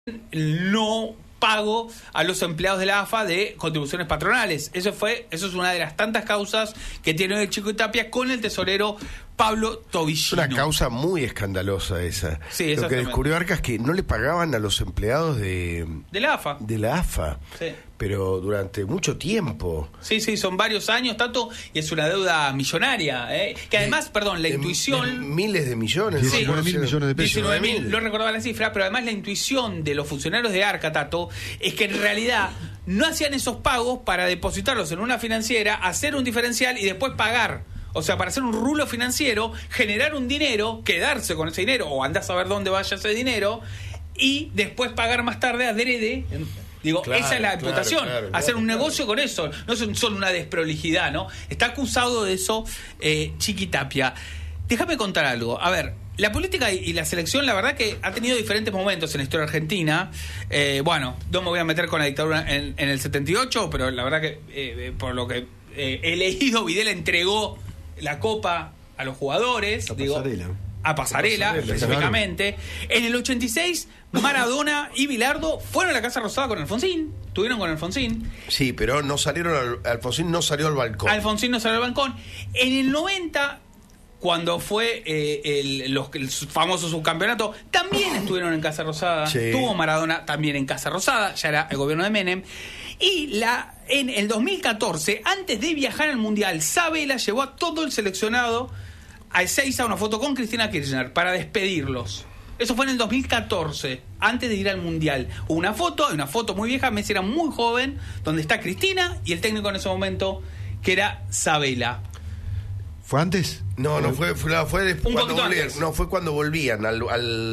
no pago a los empleados de la AFA de contribuciones patronales. Eso es una de las tantas causas que tiene el Chiquitapia con el tesorero Pablo Tobillino. Es una causa muy escandalosa esa. Sí, lo que descubrió Arcas es que no le pagaban a los empleados de la AFA. De la AFA. Sí. Pero durante mucho tiempo. Sí, son varios años, Tato, y es una deuda millonaria, que además, la intuición... miles de millones. 19.000 millones de pesos. 19.000, no recordaba la cifra, pero además la intuición de los funcionarios de Arca, Tato, es que en realidad no hacían esos pagos para depositarlos en una financiera, hacer un diferencial y después pagar. O sea, para hacer un rulo financiero, generar un dinero, quedarse con ese dinero, o andás a ver dónde vaya ese dinero, y después pagar más tarde adrede. Digo, claro, esa es la imputación, hacer un negocio con eso, no es solo una desprolijidad, ¿no? Está acusado de eso Chiquitapia. Déjame contar algo. A ver, la política y la selección, la verdad que ha tenido diferentes momentos en la historia argentina. No me voy a meter con la dictadura en el 78, pero la verdad que, por lo que he leído, Videla entregó la copa a los jugadores. A Pasarela, específicamente. En el 86, Maradona y Bilardo fueron a la Casa Rosada con Alfonsín. Estuvieron con Alfonsín. Sí, pero no salieron. Alfonsín no salió al balcón. Alfonsín no salió al balcón. En el 90, cuando fue el famoso subcampeonato, también estuvieron en Casa Rosada. Sí. Tuvo Maradona también en Casa Rosada. Ya era el gobierno de Menem. Y en el 2014, antes de viajar al Mundial, Sabela llevó a todo el seleccionado a Ezeiza una foto con Cristina Kirchner para despedirlos. Eso fue en el 2014, antes de ir al Mundial. Hubo una foto muy vieja, Messi era muy joven, donde está Cristina y el técnico en ese momento, que era Sabela. ¿Fue antes? No fue después cuando volvían. No, fue cuando volvían, al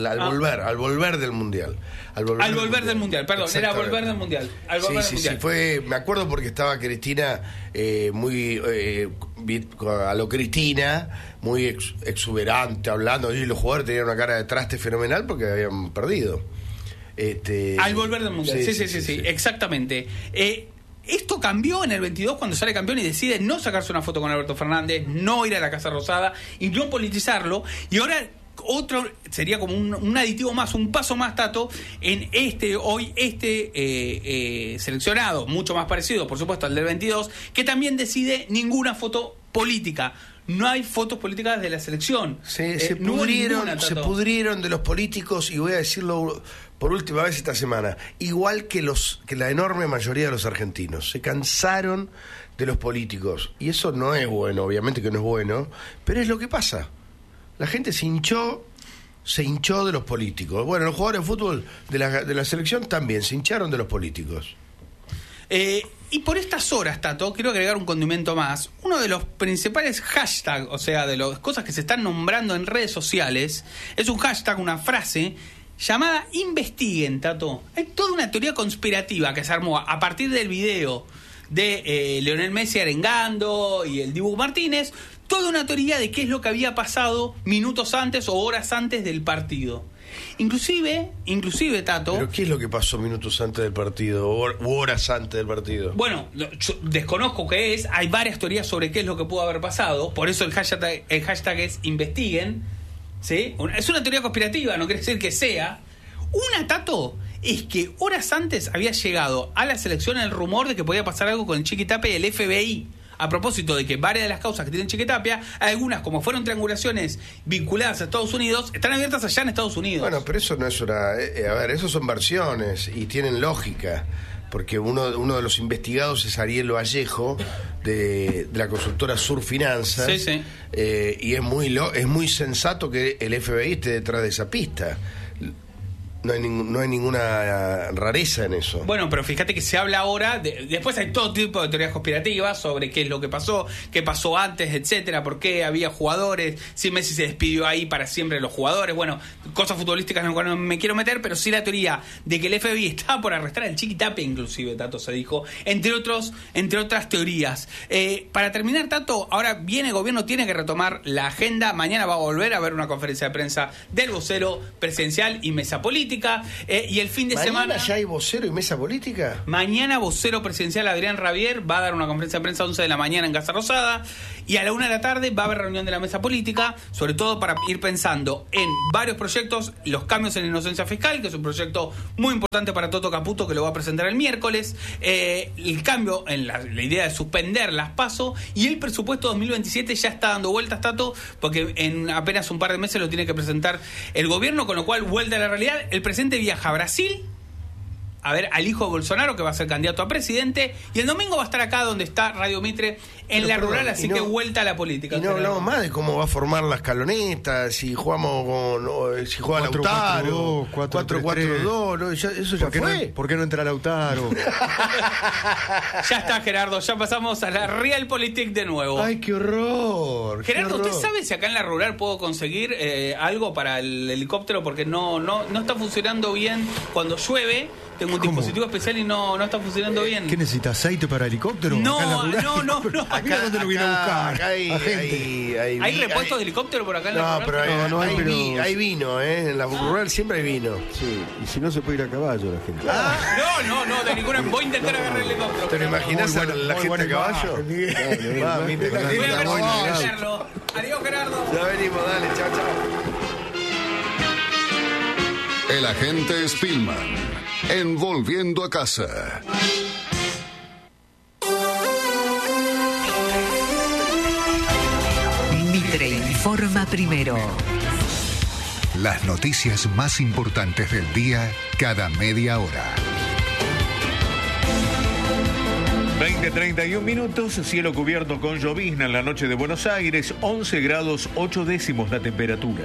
volver del Mundial. Al volver del Mundial, perdón, era volver del Mundial. Sí, fue, me acuerdo porque estaba Cristina muy a lo Cristina, muy exuberante, hablando, y los jugadores tenían una cara de traste fenomenal porque habían perdido. Al volver del Mundial, sí, exactamente. Esto cambió en el 22 cuando sale campeón y decide no sacarse una foto con Alberto Fernández, no ir a la Casa Rosada y no politizarlo. Y ahora otro sería como un aditivo más, un paso más, Tato, en seleccionado, mucho más parecido, por supuesto, al del 22, que también decide ninguna foto política. No hay fotos políticas de la selección. Se pudrieron de los políticos, y voy a decirlo por última vez esta semana, igual que la enorme mayoría de los argentinos. Se cansaron de los políticos. Y eso no es bueno, obviamente que no es bueno, pero es lo que pasa. La gente se hinchó de los políticos. Bueno, los jugadores de fútbol de la selección también se hincharon de los políticos. Y por estas horas, Tato, quiero agregar un condimento más. Uno de los principales hashtags, o sea, de las cosas que se están nombrando en redes sociales, es un hashtag, una frase llamada Investiguen, Tato. Hay toda una teoría conspirativa que se armó a partir del video de Lionel Messi arengando y el Dibu Martínez. Toda una teoría de qué es lo que había pasado minutos antes o horas antes del partido. Inclusive, Tato... ¿Pero qué es lo que pasó minutos antes del partido u horas antes del partido? Bueno, yo desconozco qué es. Hay varias teorías sobre qué es lo que pudo haber pasado. Por eso el hashtag es Investiguen, ¿sí? Es una teoría conspirativa, no quiere decir que sea. Una, Tato, es que horas antes había llegado a la selección el rumor de que podía pasar algo con el Chiquitapia y el FBI. A propósito de que varias de las causas que tiene Chiquitapia, algunas, como fueron triangulaciones vinculadas a Estados Unidos, están abiertas allá en Estados Unidos. Bueno, pero eso no es una... eso son versiones y tienen lógica, porque uno de los investigados es Ariel Vallejo, de la consultora Sur Finanzas, sí. Y es muy sensato que el FBI esté detrás de esa pista. No hay ninguna rareza en eso. Bueno, pero fíjate que se habla ahora después hay todo tipo de teorías conspirativas sobre qué es lo que pasó, qué pasó antes, etcétera, por qué había jugadores, si Messi se despidió ahí para siempre de los jugadores. Bueno, cosas futbolísticas no me quiero meter, pero sí la teoría de que el FBI estaba por arrestar al Chiquitapia, inclusive, Tato, se dijo, entre otras teorías. Para terminar, Tato, ahora viene el gobierno, tiene que retomar la agenda. Mañana va a volver a haber una conferencia de prensa del vocero presidencial y mesa política. política, y el fin de semana... ¿Ya hay vocero y mesa política? Mañana vocero presidencial Adrián Rabier va a dar una conferencia de prensa a 11 de la mañana en Casa Rosada, y a la 1 de la tarde va a haber reunión de la mesa política, sobre todo para ir pensando en varios proyectos, los cambios en la inocencia fiscal, que es un proyecto muy importante para Toto Caputo, que lo va a presentar el miércoles, el cambio en la idea de suspender las PASO, y el presupuesto 2027 ya está dando vueltas, Tato, porque en apenas un par de meses lo tiene que presentar el gobierno, con lo cual vuelta a la realidad. El presidente viaja a Brasil a ver al hijo de Bolsonaro, que va a ser candidato a presidente, y el domingo va a estar acá donde está Radio Mitre en la rural, así que vuelta a la política. Y no hablamos más de cómo va a formar las escalonetas, si jugamos con, si juega Lautaro, 4-4-2, ¿no? Eso ya fue. ¿Por qué no entra Lautaro? Ya está, Gerardo, ya pasamos a la Realpolitik de nuevo. ¡Ay, qué horror! Gerardo, qué horror. ¿usted sabe si acá en la rural puedo conseguir algo para el helicóptero? Porque no está funcionando bien cuando llueve. Tengo un dispositivo especial y no está funcionando bien. ¿Qué necesitas? ¿Aceite para helicóptero? No. Acá dónde lo viene a buscar. Acá ¿Hay repuestos de helicóptero por acá en la rural? No, hay vino, en la rural siempre hay vino. Sí, y si no se puede ir a caballo la gente. No, de ninguna. Voy a intentar agarrar el helicóptero. ¿Te lo imaginas a la gente a caballo? Adiós, Gerardo. Ya venimos, dale, chao. El agente Spillman, en Volviendo a Casa. Mitre informa primero. Las noticias más importantes del día cada media hora. 20:31, cielo cubierto con llovizna en la noche de Buenos Aires, 11 grados 8 décimos la temperatura.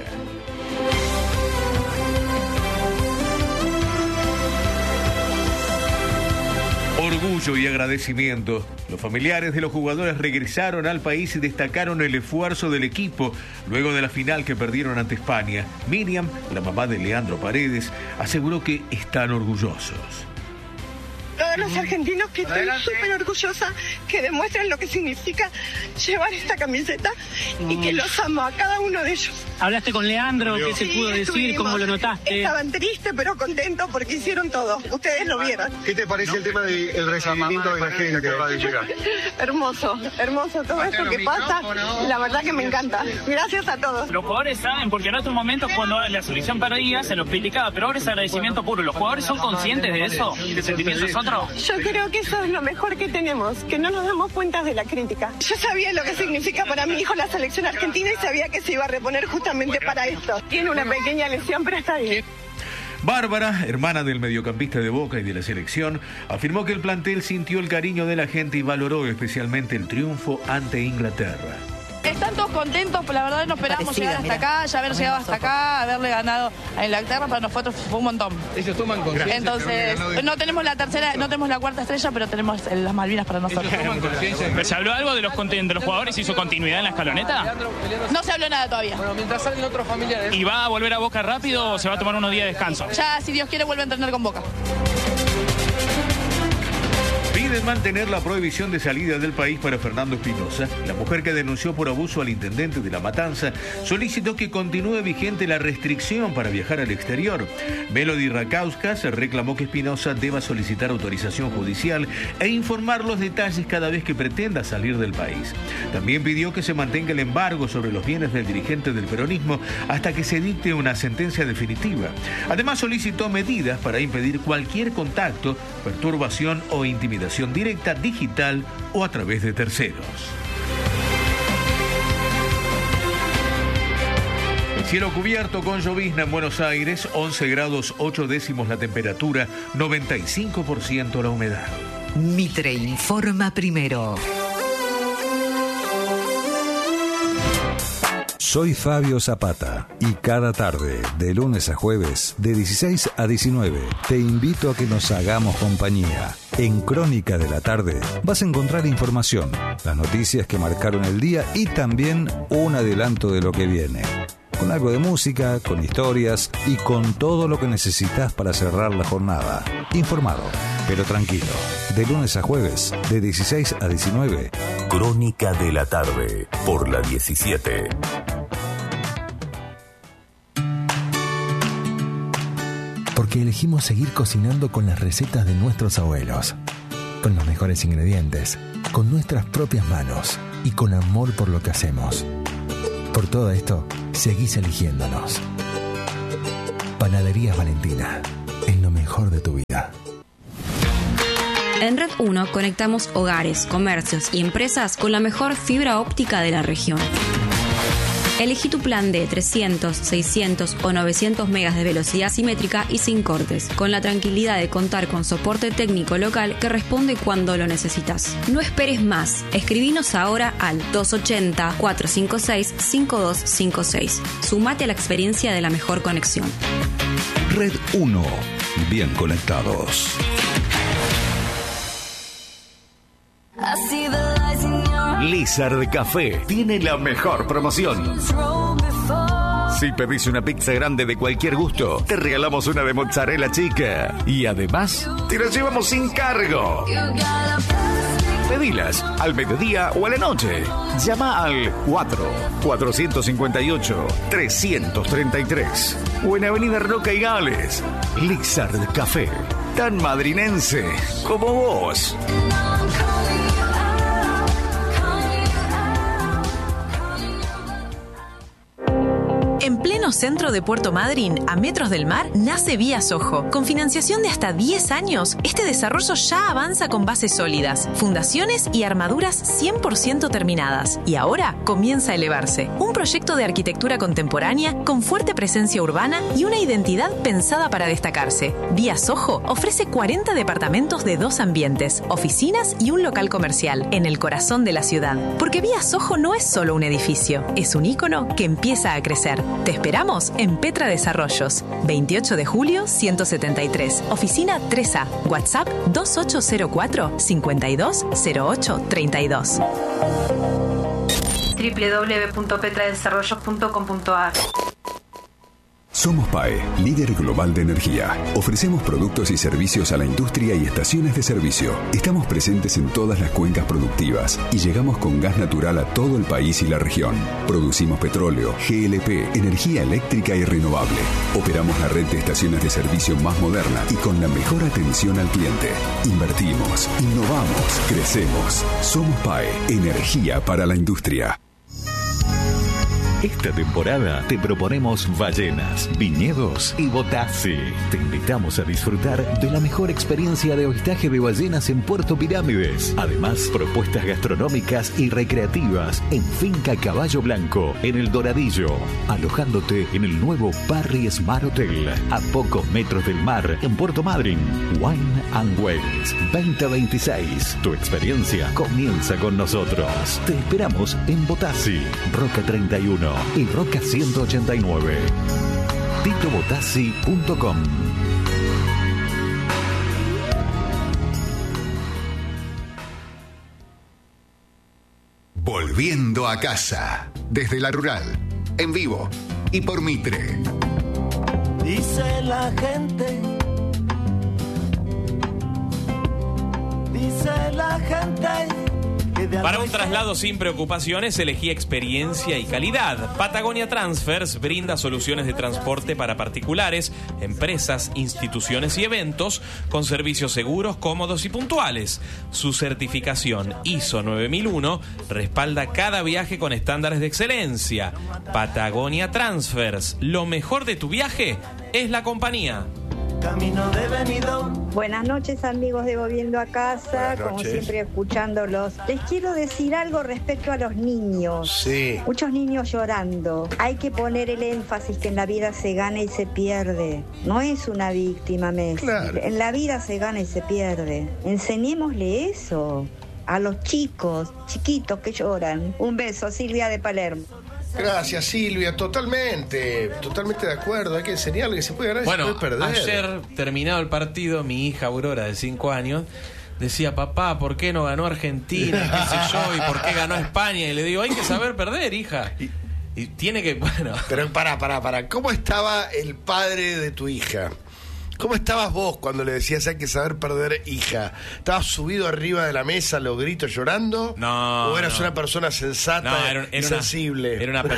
Orgullo y agradecimiento. Los familiares de los jugadores regresaron al país y destacaron el esfuerzo del equipo luego de la final que perdieron ante España. Miriam, la mamá de Leandro Paredes, aseguró que están orgullosos. Todos los argentinos, que estoy súper orgullosa, que demuestran lo que significa llevar esta camiseta y que los amo a cada uno de ellos. ¿Hablaste con Leandro? ¿Qué se pudo decir? ¿Cómo lo notaste? Estaban tristes pero contentos porque hicieron todo. Ustedes lo vieron. ¿Qué te parece el tema del recibimiento de la gente que acaba de llegar? Hermoso todo esto que pasa. La verdad que me encanta. Gracias a todos. Los jugadores saben, porque en otros momentos cuando la selección perdía se los criticaba, pero ahora es agradecimiento puro. ¿Los jugadores son conscientes de eso? ¿De sentimientos otros? Yo creo que eso es lo mejor que tenemos, que no nos damos cuenta de la crítica. Yo sabía lo que significa para mi hijo la selección argentina y sabía que se iba a reponer justamente para esto. Tiene una pequeña lesión, pero está bien. Bárbara, hermana del mediocampista de Boca y de la selección, afirmó que el plantel sintió el cariño de la gente y valoró especialmente el triunfo ante Inglaterra. Están todos contentos, pero la verdad no esperábamos llegar hasta acá, ya haber llegado hasta acá, haberle ganado a Inglaterra, para nosotros fue un montón. Ellos toman conciencia. Entonces, no tenemos la tercera, no tenemos la cuarta estrella, pero tenemos las Malvinas para nosotros. ¿Se habló algo de los jugadores y su continuidad en la escaloneta? No se habló nada todavía. Bueno, mientras salen otros familiares. ¿Y va a volver a Boca rápido o se va a tomar unos días de descanso? Ya, si Dios quiere, vuelve a entrenar con Boca. Piden mantener la prohibición de salida del país para Fernando Espinosa. La mujer que denunció por abuso al intendente de La Matanza solicitó que continúe vigente la restricción para viajar al exterior. Melody Rakauskas reclamó que Espinosa deba solicitar autorización judicial e informar los detalles cada vez que pretenda salir del país. También pidió que se mantenga el embargo sobre los bienes del dirigente del peronismo hasta que se dicte una sentencia definitiva. Además solicitó medidas para impedir cualquier contacto, perturbación o intimidación directa, digital o a través de terceros. El cielo cubierto con llovizna en Buenos Aires, 11 grados 8 décimos la temperatura, 95% la humedad. Mitre informa primero. Soy Fabio Zapata y cada tarde, de lunes a jueves, de 16 a 19, te invito a que nos hagamos compañía. En Crónica de la Tarde vas a encontrar información, las noticias que marcaron el día y también un adelanto de lo que viene. Con algo de música, con historias y con todo lo que necesitas para cerrar la jornada. Informado, pero tranquilo. De lunes a jueves, de 16 a 19. Crónica de la Tarde, por la 17. Porque elegimos seguir cocinando con las recetas de nuestros abuelos, con los mejores ingredientes, con nuestras propias manos y con amor por lo que hacemos. Por todo esto, seguís eligiéndonos. Panaderías Valentina, es lo mejor de tu vida. En Red 1 conectamos hogares, comercios y empresas con la mejor fibra óptica de la región. Elegí tu plan de 300, 600 o 900 megas de velocidad simétrica y sin cortes, con la tranquilidad de contar con soporte técnico local que responde cuando lo necesitas. No esperes más. Escribinos ahora al 280-456-5256. Sumate a la experiencia de la mejor conexión. Red 1. Bien conectados. Lizard Café tiene la mejor promoción. Si pedís una pizza grande de cualquier gusto, te regalamos una de mozzarella chica. Y además, te la llevamos sin cargo. Pedilas al mediodía o a la noche. Llama al 458-333 o en Avenida Roca y Gales. Lizard Café, tan madrinense como vos. En pleno centro de Puerto Madryn, a metros del mar, nace Vía Sojo. Con financiación de hasta 10 años, este desarrollo ya avanza con bases sólidas, fundaciones y armaduras 100% terminadas. Y ahora comienza a elevarse. Un proyecto de arquitectura contemporánea con fuerte presencia urbana y una identidad pensada para destacarse. Vía Sojo ofrece 40 departamentos de 2 ambientes, oficinas y un local comercial, en el corazón de la ciudad. Porque Vía Sojo no es solo un edificio, es un ícono que empieza a crecer. Te esperamos en Petra Desarrollos, 28 de julio 173, oficina 3A, WhatsApp 2804-520832. www.petradesarrollos.com.ar. Somos PAE, líder global de energía. Ofrecemos productos y servicios a la industria y estaciones de servicio. Estamos presentes en todas las cuencas productivas y llegamos con gas natural a todo el país y la región. Producimos petróleo, GLP, energía eléctrica y renovable. Operamos la red de estaciones de servicio más moderna y con la mejor atención al cliente. Invertimos, innovamos, crecemos. Somos PAE, energía para la industria. Esta temporada te proponemos ballenas, viñedos y botassi. Te invitamos a disfrutar de la mejor experiencia de avistaje de ballenas en Puerto Pirámides. Además, propuestas gastronómicas y recreativas en Finca Caballo Blanco, en El Doradillo. Alojándote en el nuevo Parry Smart Hotel, a pocos metros del mar, en Puerto Madryn. Wine and Wells 2026. Tu experiencia comienza con nosotros. Te esperamos en Botassi, Roca 31 y Roca 189. titobotassi.com. Volviendo a casa, desde la rural, en vivo y por Mitre. Dice la gente, para un traslado sin preocupaciones, elegí experiencia y calidad. Patagonia Transfers brinda soluciones de transporte para particulares, empresas, instituciones y eventos con servicios seguros, cómodos y puntuales. Su certificación ISO 9001 respalda cada viaje con estándares de excelencia. Patagonia Transfers, lo mejor de tu viaje es la compañía. Camino de venido. Buenas noches, amigos de Volviendo a Casa, como siempre escuchándolos. Les quiero decir algo respecto a los niños. Sí. Muchos niños llorando. Hay que poner el énfasis que en la vida se gana y se pierde. No es una víctima, Messi. Claro. En la vida se gana y se pierde. Enseñémosle eso a los chicos, chiquitos que lloran. Un beso, Silvia de Palermo. Gracias, Silvia, totalmente de acuerdo. Hay que enseñarle que se puede ganar y se puede perder. Ayer, terminado el partido, mi hija Aurora, de 5 años, decía: papá, ¿por qué no ganó Argentina? ¿Qué sé yo? ¿Y por qué ganó España? Y le digo: hay que saber perder, hija. Y tiene que, bueno... Pero para. ¿Cómo estaba el padre de tu hija? ¿Cómo estabas vos cuando le decías hay que saber perder, hija? ¿Estabas subido arriba de la mesa, los gritos llorando? No. ¿O eras una persona sensata y sensible? Era una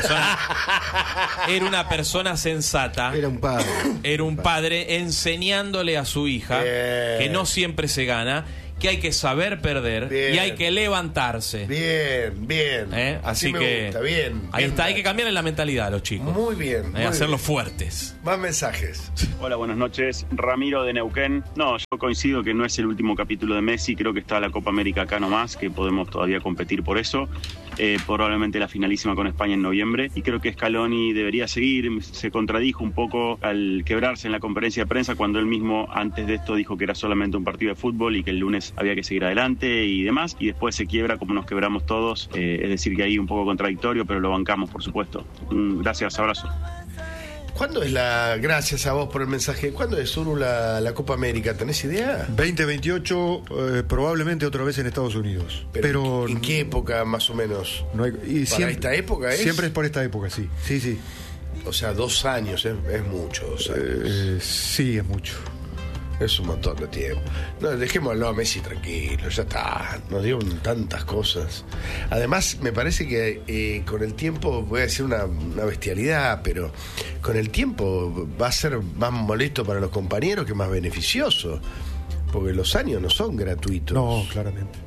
persona sensata. Era un padre. Era un padre enseñándole a su hija que no siempre se gana, que hay que saber perder y hay que levantarse. Bien. Así me que gusta, bien. Ahí está, hay que cambiarle la mentalidad a los chicos. Muy bien. Hacerlos fuertes. Más mensajes. Hola, buenas noches. Ramiro de Neuquén. No, yo coincido que no es el último capítulo de Messi. Creo que está la Copa América acá nomás, que podemos todavía competir por eso. Probablemente la finalísima con España en noviembre. Y creo que Scaloni debería seguir. Se contradijo un poco al quebrarse en la conferencia de prensa cuando él mismo antes de esto dijo que era solamente un partido de fútbol y que el lunes había que seguir adelante y demás. Y después se quiebra como nos quebramos todos. Es decir, que ahí un poco contradictorio, pero lo bancamos, por supuesto. Gracias, abrazo. ¿Cuándo es gracias a vos por el mensaje, ¿cuándo es, Uru, la Copa América? ¿Tenés idea? 2028, probablemente otra vez en Estados Unidos. Pero ¿en qué época más o menos? ¿Para esta época es? Siempre es por esta época, sí. Sí. O sea, 2 años, es mucho, 2 años. Sí, es mucho. Es un montón de tiempo. No, dejémoslo a Messi tranquilo, ya está. Nos dieron tantas cosas. Además, me parece que con el tiempo, voy a decir una bestialidad, pero con el tiempo va a ser más molesto para los compañeros que más beneficioso. Porque los años no son gratuitos. No, claramente.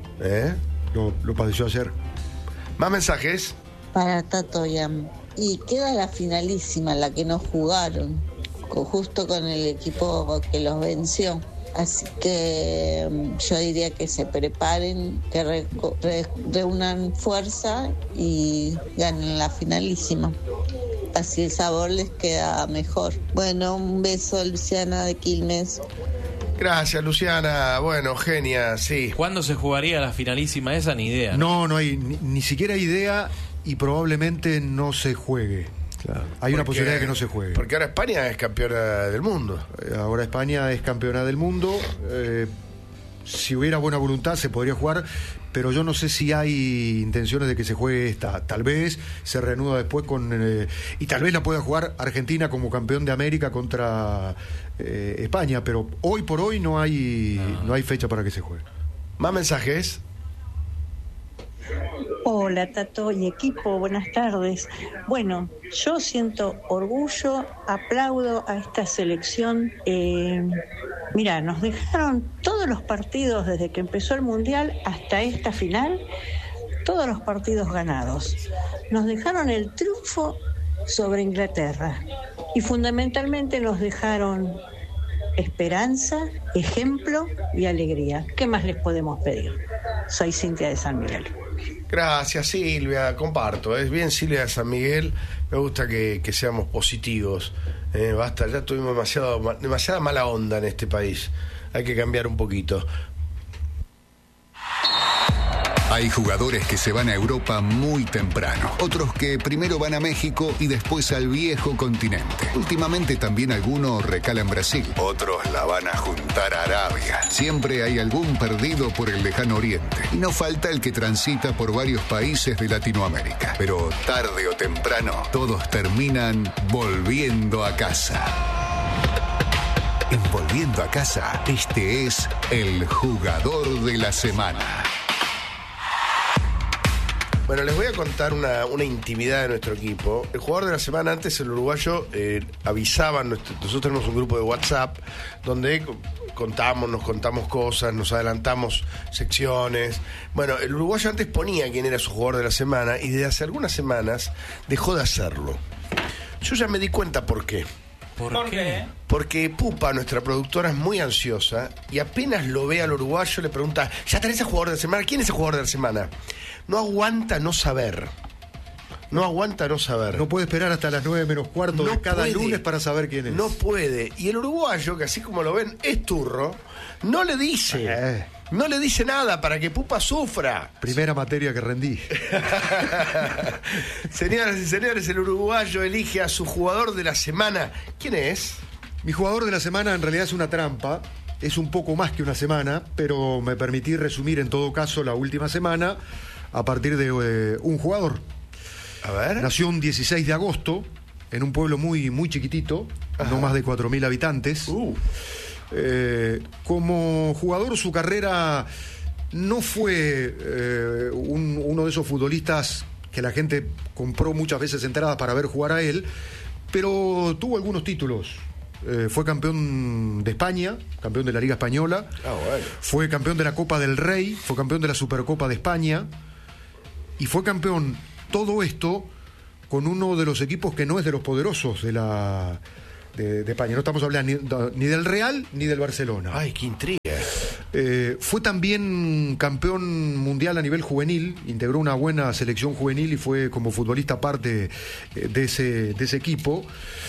Lo padeció ayer. Más mensajes. Para Tato y queda la finalísima, la que no jugaron, justo con el equipo que los venció. Así que yo diría que se preparen, que reúnan fuerza y ganen la finalísima. Así el sabor les queda mejor. Bueno, un beso, Luciana de Quilmes. Gracias, Luciana. Bueno, genia, sí. ¿Cuándo se jugaría la finalísima esa? Ni idea. No hay ni siquiera idea y probablemente no se juegue. Claro. Hay una posibilidad de que no se juegue. Porque ahora España es campeona del mundo. Ahora España es campeona del mundo. Si hubiera buena voluntad se podría jugar, pero yo no sé si hay intenciones de que se juegue esta. Tal vez se reanuda después y tal vez la pueda jugar Argentina como campeón de América contra España, pero hoy por hoy no hay fecha para que se juegue. Más mensajes. Hola, Tato y equipo, buenas tardes. Bueno, yo siento orgullo, aplaudo a esta selección. Mirá, nos dejaron todos los partidos desde que empezó el Mundial hasta esta final, todos los partidos ganados. Nos dejaron el triunfo sobre Inglaterra y fundamentalmente nos dejaron esperanza, ejemplo y alegría. ¿Qué más les podemos pedir? Soy Cintia de San Miguel. Gracias, Silvia, comparto. Es bien, Silvia de San Miguel. Me gusta que seamos positivos. Basta, ya tuvimos demasiada mala onda en este país. Hay que cambiar un poquito. Hay jugadores que se van a Europa muy temprano, otros que primero van a México y después al viejo continente. Últimamente también algunos recalan en Brasil, otros la van a juntar a Arabia. Siempre hay algún perdido por el lejano oriente y no falta el que transita por varios países de Latinoamérica. Pero tarde o temprano todos terminan volviendo a casa. En Volviendo a Casa, este es el jugador de la semana. Bueno, les voy a contar una intimidad de nuestro equipo. El jugador de la semana, antes el uruguayo avisaban, nosotros tenemos un grupo de WhatsApp donde nos contamos cosas, nos adelantamos secciones. Bueno, el uruguayo antes ponía quién era su jugador de la semana y desde hace algunas semanas dejó de hacerlo. Yo ya me di cuenta por qué. ¿Por qué? Porque Pupa, nuestra productora, es muy ansiosa y apenas lo ve al uruguayo le pregunta, ¿ya tenés el jugador de la semana? ¿Quién es el jugador de la semana? No aguanta no saber. No puede esperar hasta las 9 menos cuarto de cada lunes para saber quién es. No puede. Y el uruguayo, que así como lo ven, es turro, no le dice. No le dice nada para que Pupa sufra. Primera materia que rendí. Señoras y señores, el uruguayo elige a su jugador de la semana. ¿Quién es? Mi jugador de la semana en realidad es una trampa. Es un poco más que una semana, pero me permití resumir en todo caso la última semana a partir de un jugador. A ver. Nació un 16 de agosto en un pueblo muy, muy chiquitito, no más de 4.000 habitantes. Como jugador, su carrera no fue uno de esos futbolistas que la gente compró muchas veces entradas para ver jugar a él, pero tuvo algunos títulos. Fue campeón de España, campeón de la Liga Española, fue campeón de la Copa del Rey, fue campeón de la Supercopa de España y fue campeón, todo esto con uno de los equipos que no es de los poderosos de España. No estamos hablando ni del Real ni del Barcelona. ¡Ay, qué intriga! Fue también campeón mundial a nivel juvenil, integró una buena selección juvenil y fue como futbolista parte de ese equipo.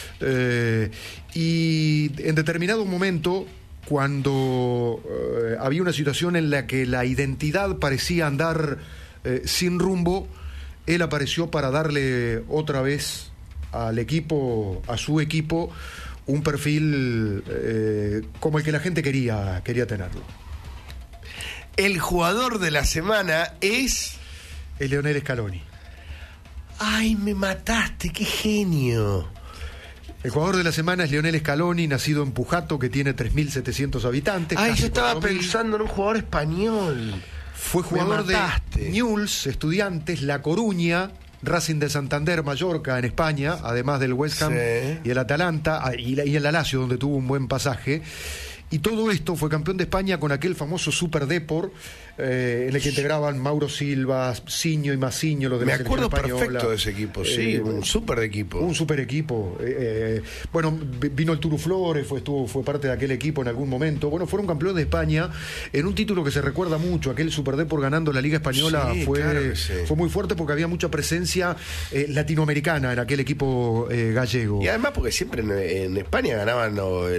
Y en determinado momento, cuando había una situación en la que la identidad parecía andar sin rumbo, él apareció para darle otra vez al equipo, a su equipo, un perfil como el que la gente quería tenerlo. El jugador de la semana es Lionel Scaloni. ¡Ay, me mataste! ¡Qué genio! El jugador de la semana es Lionel Scaloni, nacido en Pujato, que tiene 3.700 habitantes. Ay, yo estaba pensando en un jugador español. Fue jugador de Newell's, Estudiantes, La Coruña, Racing de Santander, Mallorca, en España, además del West Ham y el Atalanta, y el Lazio, donde tuvo un buen pasaje. Y todo esto fue campeón de España con aquel famoso Super Depor, en el que integraban Mauro Silva, Siño y Masiño, los de la selección española. Me acuerdo perfecto de ese equipo, sí, un super equipo. Un super equipo. Bueno, vino el Turu Flores, fue parte de aquel equipo en algún momento. Bueno, fueron campeones de España en un título que se recuerda mucho. Aquel Super Depor ganando la Liga Española fue muy fuerte porque había mucha presencia latinoamericana en aquel equipo gallego. Y además porque siempre en España ganaban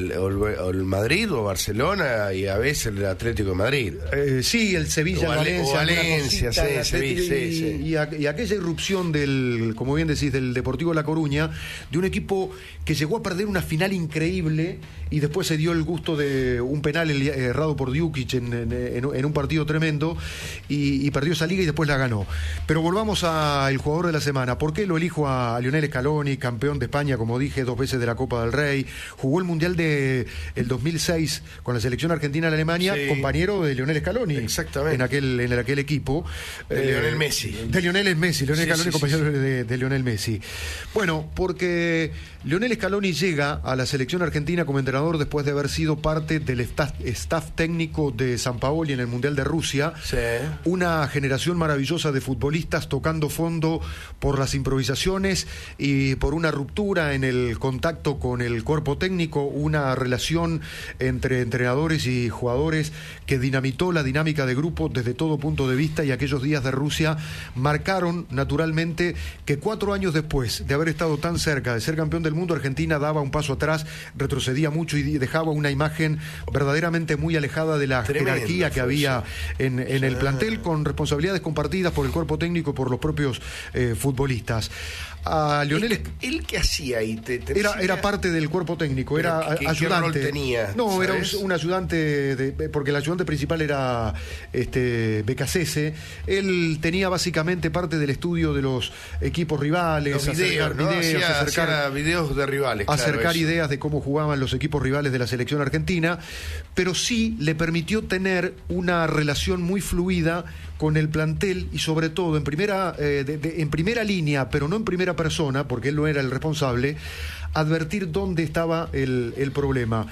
el Madrid o Barcelona y a veces el Atlético de Madrid. Sí, el Sevilla, Valencia, sí. Y aquella irrupción del, como bien decís, del Deportivo La Coruña, de un equipo que llegó a perder una final increíble y después se dio el gusto de un penal errado por Djukic en un partido tremendo y perdió esa liga y después la ganó. Pero volvamos al jugador de la semana. ¿Por qué lo elijo a Lionel Scaloni, campeón de España, como dije, 2 veces de la Copa del Rey? Jugó el Mundial del 2006 con la selección argentina en Alemania, compañero de Lionel Scaloni. Exactamente. En aquel equipo. De Lionel Messi. Lionel Scaloni, compañero de Lionel Messi. Bueno, porque Lionel Scaloni llega a la selección argentina como entrenador después de haber sido parte del staff técnico de Sampaoli en el Mundial de Rusia. Sí. Una generación maravillosa de futbolistas tocando fondo por las improvisaciones y por una ruptura en el contacto con el cuerpo técnico, una relación entre entrenadores y jugadores que dinamitó la dinámica de grupo desde todo punto de vista, y aquellos días de Rusia marcaron naturalmente que 4 años después de haber estado tan cerca de ser campeón del mundo, Argentina daba un paso atrás, retrocedía mucho y dejaba una imagen verdaderamente muy alejada de la jerarquía que había en el plantel, con responsabilidades compartidas por el cuerpo técnico y por los propios futbolistas. A Lionel, ¿Él qué hacía ahí? Era parte del cuerpo técnico, era ayudante. ¿Qué rol tenía? No, ¿sabes? Era un ayudante, porque el ayudante principal era Becasese. Él tenía básicamente parte del estudio de los equipos rivales, los videos, acercar videos de rivales, acercar ideas de cómo jugaban los equipos rivales de la selección argentina, pero sí le permitió tener una relación muy fluida con el plantel y sobre todo en primera línea, pero no en primera persona, porque él no era el responsable, advertir dónde estaba el problema.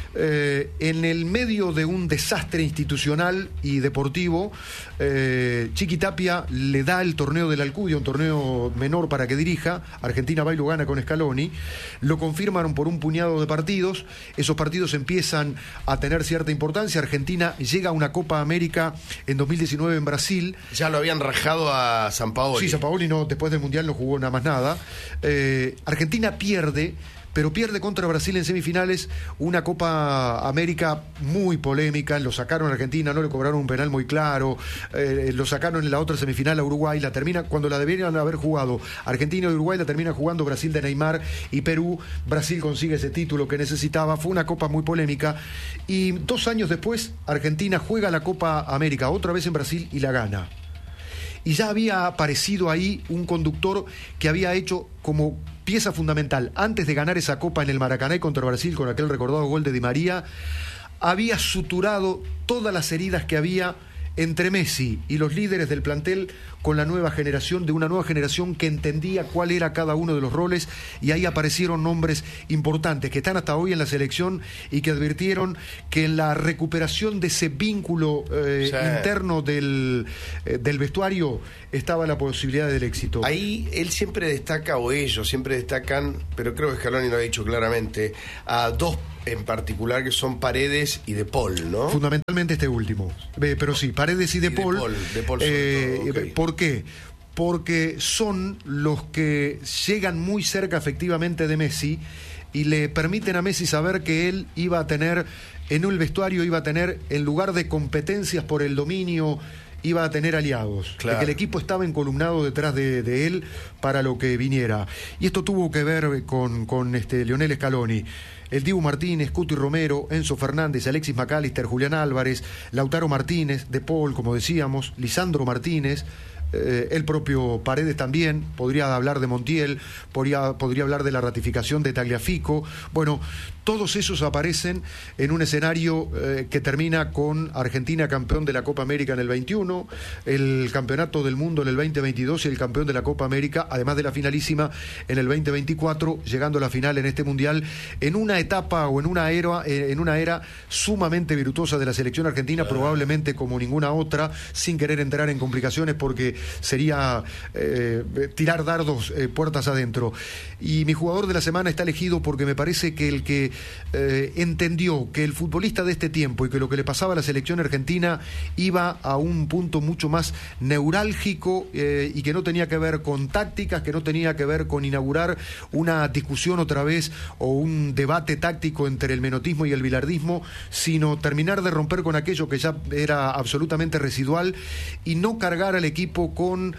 En el medio de un desastre institucional y deportivo, Chiqui Tapia le da el torneo de la Alcudia, un torneo menor para que dirija. Argentina va y lo gana con Scaloni. Lo confirmaron por un puñado de partidos. Esos partidos empiezan a tener cierta importancia. Argentina llega a una Copa América en 2019 en Brasil. Ya lo habían rajado a Sampaoli. Sí, Sampaoli no, después del Mundial no jugó nada más nada. Argentina pierde, pero pierde contra Brasil en semifinales, una Copa América muy polémica. Lo sacaron a Argentina, no le cobraron un penal muy claro, lo sacaron en la otra semifinal a Uruguay, la termina cuando la deberían haber jugado Argentina y Uruguay, la termina jugando Brasil de Neymar y Perú. Brasil consigue ese título que necesitaba. Fue una Copa muy polémica y 2 años después Argentina juega la Copa América otra vez en Brasil y la gana. Y ya había aparecido ahí un conductor que había hecho como pieza fundamental, antes de ganar esa Copa en el Maracaná contra Brasil, con aquel recordado gol de Di María, había suturado todas las heridas que había entre Messi y los líderes del plantel con la nueva generación, de una nueva generación que entendía cuál era cada uno de los roles, y ahí aparecieron nombres importantes que están hasta hoy en la selección y que advirtieron que en la recuperación de ese vínculo interno del vestuario estaba la posibilidad del éxito. Ahí él siempre destaca, o ellos siempre destacan, pero creo que Scaloni lo ha dicho claramente, a dos en particular que son Paredes y De Paul, ¿no? Fundamentalmente este último, pero sí, Paredes y De Paul. De Paul sobre todo, okay. ¿Por qué? Porque son los que llegan muy cerca efectivamente de Messi y le permiten a Messi saber que él iba a tener, en el vestuario iba a tener, en lugar de competencias por el dominio, iba a tener aliados, claro, de que el equipo estaba encolumnado detrás de él para lo que viniera. Y esto tuvo que ver con Lionel Scaloni. El Dibu Martínez, Cuti Romero, Enzo Fernández, Alexis McAllister, Julián Álvarez, Lautaro Martínez, De Paul, como decíamos, Lisandro Martínez, el propio Paredes también, podría hablar de Montiel, podría hablar de la ratificación de Tagliafico. Bueno, todos esos aparecen en un escenario que termina con Argentina campeón de la Copa América en el 21, el campeonato del mundo en el 2022 y el campeón de la Copa América, además de la finalísima en el 2024, llegando a la final en este mundial, en una etapa o en una era sumamente virtuosa de la selección argentina, probablemente como ninguna otra, sin querer entrar en complicaciones porque sería tirar dardos puertas adentro. Y mi jugador de la semana está elegido porque me parece que el que entendió que el futbolista de este tiempo y que lo que le pasaba a la selección argentina iba a un punto mucho más neurálgico y que no tenía que ver con tácticas, que no tenía que ver con inaugurar una discusión otra vez o un debate táctico entre el menotismo y el bilardismo, sino terminar de romper con aquello que ya era absolutamente residual y no cargar al equipo con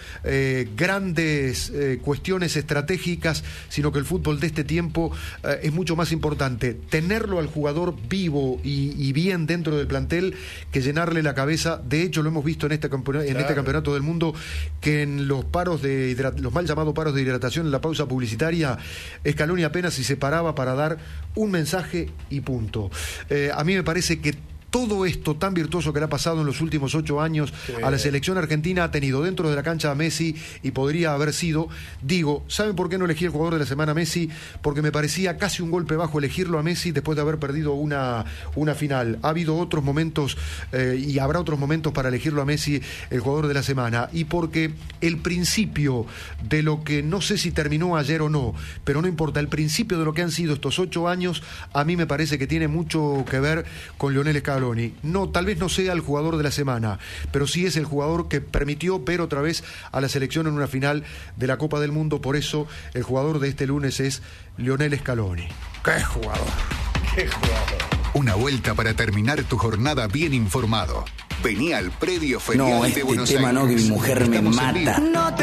grandes cuestiones estratégicas, sino que el fútbol de este tiempo es mucho más importante tenerlo al jugador vivo y bien dentro del plantel que llenarle la cabeza. De hecho, lo hemos visto en este campeonato del mundo, que en los paros los mal llamados paros de hidratación, en la pausa publicitaria, Scaloni apenas si se paraba para dar un mensaje y punto. A mí me parece que todo esto tan virtuoso que le ha pasado en los últimos 8 años a la selección argentina ha tenido dentro de la cancha a Messi y podría haber sido, ¿saben por qué no elegí el jugador de la semana a Messi? Porque me parecía casi un golpe bajo elegirlo a Messi después de haber perdido una final. Ha habido otros momentos y habrá otros momentos para elegirlo a Messi el jugador de la semana, y porque el principio de lo que no sé si terminó ayer o no, pero no importa, el principio de lo que han sido estos 8 años a mí me parece que tiene mucho que ver con Lionel Scaloni. No, tal vez no sea el jugador de la semana, pero sí es el jugador que permitió ver otra vez a la selección en una final de la Copa del Mundo. Por eso el jugador de este lunes es Lionel Scaloni. ¡Qué jugador! ¡Qué jugador! Una vuelta para terminar tu jornada bien informado. Vení al predio ferial de Buenos Aires. No, este tema no, que mi mujer me mata. No te